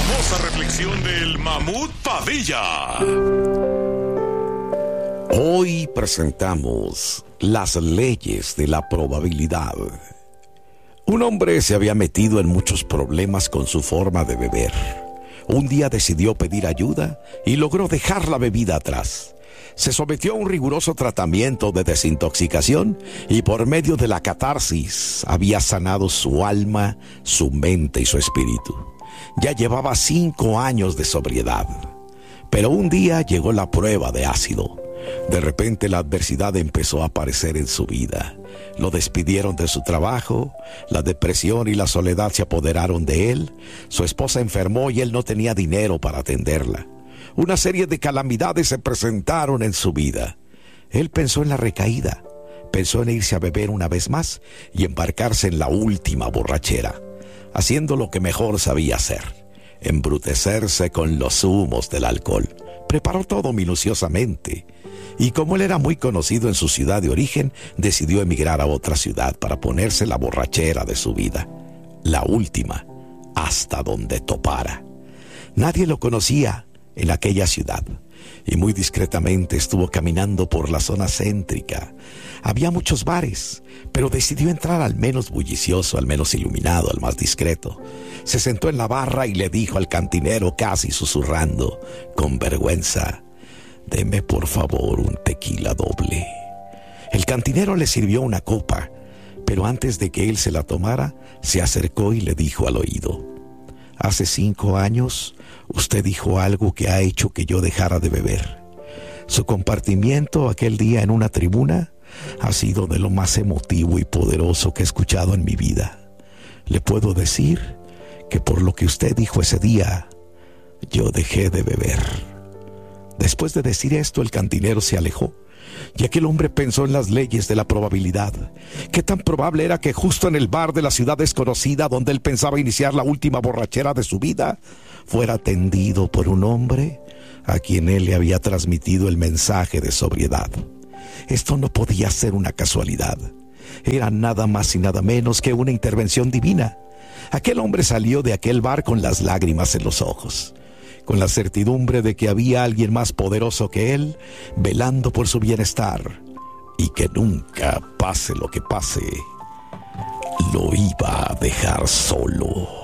famosa reflexión del Mamut Padilla. Hoy presentamos las leyes de la probabilidad. Un hombre se había metido en muchos problemas con su forma de beber. Un día decidió pedir ayuda y logró dejar la bebida atrás. Se sometió a un riguroso tratamiento de desintoxicación y por medio de la catarsis había sanado su alma, su mente y su espíritu. Ya llevaba 5 años de sobriedad. Pero un día llegó la prueba de ácido. De repente la adversidad empezó a aparecer en su vida. Lo despidieron de su trabajo, la depresión y la soledad se apoderaron de él, su esposa enfermó y él no tenía dinero para atenderla. Una serie de calamidades se presentaron en su vida. Él pensó en la recaída, pensó en irse a beber una vez más y embarcarse en la última borrachera, haciendo lo que mejor sabía hacer, embrutecerse con los humos del alcohol. Preparó todo minuciosamente y como él era muy conocido en su ciudad de origen, decidió emigrar a otra ciudad para ponerse la borrachera de su vida, la última, hasta donde topara. Nadie lo conocía en aquella ciudad y muy discretamente estuvo caminando por la zona céntrica. Había muchos bares, pero decidió entrar al menos bullicioso, al menos iluminado, al más discreto. Se sentó en la barra y le dijo al cantinero, casi susurrando, con vergüenza: «Deme por favor un tequila doble». El cantinero le sirvió una copa, pero antes de que él se la tomara, se acercó y le dijo al oído: «Hace 5 años usted dijo algo que ha hecho que yo dejara de beber. Su compartimiento aquel día en una tribuna ha sido de lo más emotivo y poderoso que he escuchado en mi vida. Le puedo decir que por lo que usted dijo ese día, yo dejé de beber». Después de decir esto, el cantinero se alejó, y aquel hombre pensó en las leyes de la probabilidad. ¿Qué tan probable era que justo en el bar de la ciudad desconocida, donde él pensaba iniciar la última borrachera de su vida, fuera atendido por un hombre a quien él le había transmitido el mensaje de sobriedad? Esto no podía ser una casualidad. Era nada más y nada menos que una intervención divina. Aquel hombre salió de aquel bar con las lágrimas en los ojos, con la certidumbre de que había alguien más poderoso que él, velando por su bienestar, y que nunca, pase lo que pase, lo iba a dejar solo.